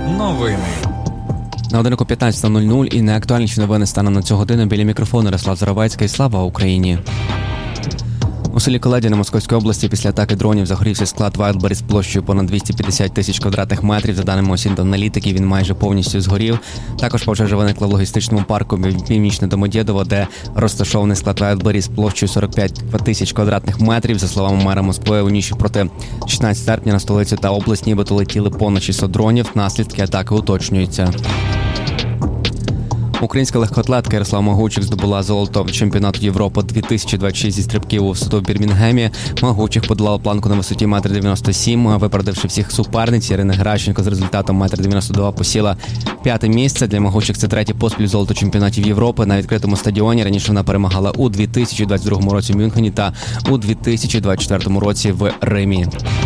Новини. На годинку 15:00 і найактуальніші новини станом на цю годину. Біля мікрофону Ярослав Заровецький. Слава Україні! У селі Коледя на Московській області після атаки дронів загорівся склад Wildberries площею понад 250 тисяч квадратних метрів. За даними осінт-аналітиків, він майже повністю згорів. Також пожежа виникла в логістичному парку Північне Домодєдово, де розташований склад Wildberries площею 45 тисяч квадратних метрів. За словами мера Москви, у ніч проти 16 серпня на столицю та область нібито летіли понад 600 дронів. Наслідки атаки уточнюються. Українська легкоатлетка Ярослав Могучих здобула золото в чемпіонату Європи 2026 зі стрибків у висоту в Бірмінгемі. Могучих подолала планку на висоті 1,97 м, випередивши всіх суперниць. Ірина Геращенко з результатом 1,92 м посіла 5-те місце. Для Могучих це третє поспіль золото чемпіонатів Європи на відкритому стадіоні. Раніше вона перемагала у 2022 році в Мюнхені та у 2024 році в Римі.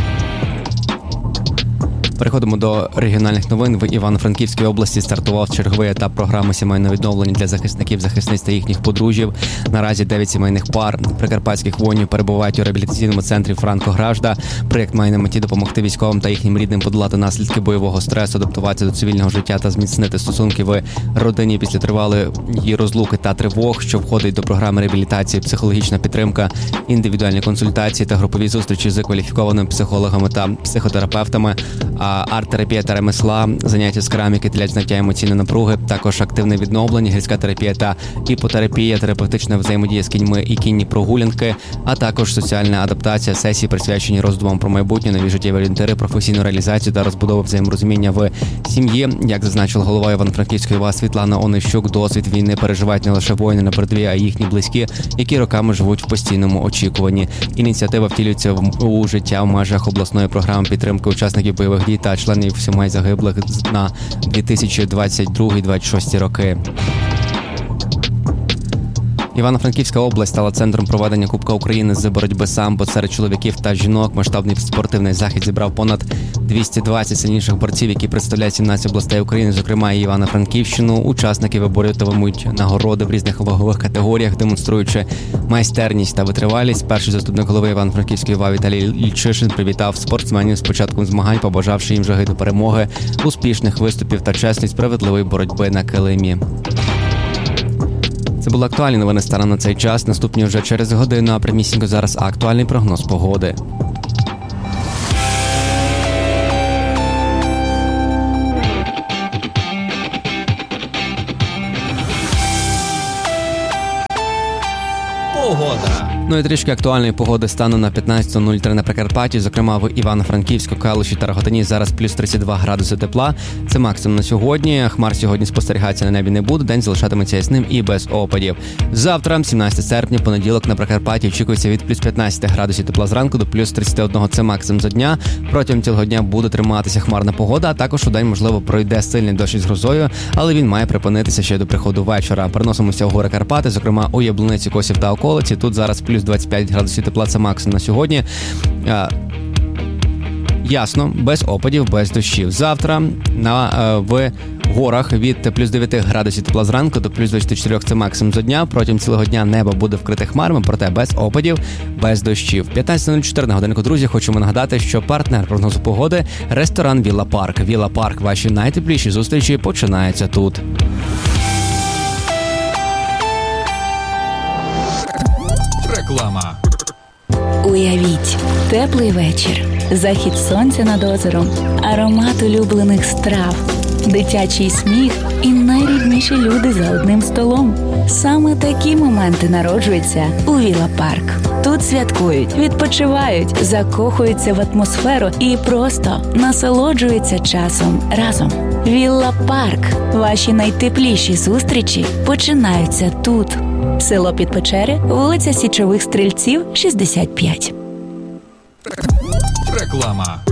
Переходимо до регіональних новин. В Івано-Франківській області стартував черговий етап програми сімейного відновлення для захисників, захисниць та їхніх подружжів. Наразі 9 сімейних пар прикарпатських воїнів перебувають у реабілітаційному центрі Франко Гражда. Проєкт має на меті допомогти військовим та їхнім рідним подолати наслідки бойового стресу, адаптуватися до цивільного життя та зміцнити стосунки в родині після тривалої розлуки та тривог, що входить до програми реабілітації, психологічна підтримка, індивідуальні консультації та групові зустрічі з кваліфікованими психологами та психотерапевтами, арт-терапія та ремесла, заняття з кераміки для зняття емоційної напруги, також активне відновлення, гірська терапія та іпотерапія, терапевтична взаємодія з кіньми і кінні прогулянки, а також соціальна адаптація, сесії, присвячені роздумам про майбутнє, нові життєві орієнтири, професійну реалізацію та розбудову взаєморозуміння в сім'ї. Як зазначила голова Івано-Франківської ОВА Світлана Онищук, досвід війни переживають не лише воїни на передовій, а й їхні близькі, які роками живуть в постійному очікуванні. Ініціатива втілюється у життя в межах обласної програми підтримки учасників бойових дій та членів сімей загиблих на 2022-2026 роки. Івано-Франківська область стала центром проведення Кубка України з боротьби самбо серед чоловіків та жінок. Масштабний спортивний захід зібрав понад 220 сильніших борців, які представляють 17 областей України, зокрема і Івано-Франківщину. Учасники виборюватимуть нагороди в різних вагових категоріях, демонструючи майстерність та витривалість. Перший заступник голови Івано-Франківської ОВА Віталій Лічишин привітав спортсменів з початком змагань, побажавши їм жаги до перемоги, успішних виступів та чесної справедливої боротьби на килимі. Це були актуальні новини станом на цей час. Наступні вже через годину, а прямісінько зараз актуальний прогноз погоди. Погода. Ну і трішки актуальної погоди стану на 15:03 на Прикарпатті, зокрема в Івано-Франківську, Калуші та Рогатині. Зараз плюс 32 градуси тепла. Це максимум на сьогодні. Хмар сьогодні спостерігатися на небі не буде. День залишатиметься ясним і без опадів. Завтра, 17 серпня, понеділок на Прикарпатті очікується від плюс 15 градусів тепла зранку до плюс 31. Це максимум за дня. Протягом цілого дня буде триматися хмарна погода, а також у день, можливо, пройде сильний дощ із грозою, але він має припинитися ще до приходу вечора. Переносимося в гори Карпати, зокрема у Яблуниці, Косів та околиці. Тут зараз плюс 25 градусів тепла, це максимум на сьогодні. Ясно, без опадів, без дощів. Завтра в горах від плюс 9 градусів тепла зранку до плюс 24 це максимум за дня. Протягом цілого дня небо буде вкрите хмарами, проте без опадів, без дощів. 15:04 на годинку, друзі. Хочемо нагадати, що партнер прогнозу погоди – ресторан Вілла Парк. Вілла Парк. Ваші найтепліші зустрічі починаються тут. Реклама. Уявіть, теплий вечір, захід сонця над озером, аромат улюблених страв, дитячий сміх і найрідніші люди за одним столом. Саме такі моменти народжуються у Вілла Парк. Тут святкують, відпочивають, закохуються в атмосферу і просто насолоджуються часом разом. Вілла Парк. Ваші найтепліші зустрічі починаються тут. Село Підпечери, вулиця Січових Стрільців, 65. Реклама.